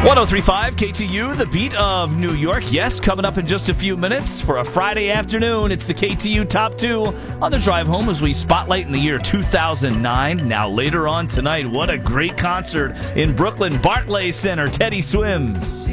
1035 KTU, the beat of New York. Yes, coming up in just a few minutes for a Friday afternoon. It's the KTU Top 2 on the drive home as we spotlight in the year 2009. Now, later on tonight, what a great concert in Brooklyn, Barclays Center. Teddy Swims.